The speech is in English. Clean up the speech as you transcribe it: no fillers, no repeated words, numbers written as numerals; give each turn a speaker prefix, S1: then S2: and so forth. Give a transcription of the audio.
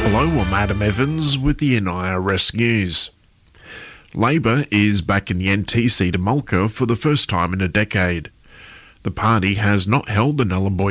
S1: Hello, I'm Adam Evans with the NIRS News. Labor is back in the NT seat of Mulga for the first time in a decade. The party has not held the Nullarbor